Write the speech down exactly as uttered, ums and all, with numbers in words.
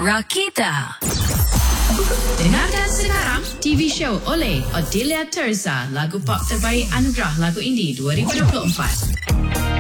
Rakita. Dengarkan sekarang T V show oleh Odelia Terza, lagu pop terbaik Anugerah Lagu Indie dua ribu dua puluh empat.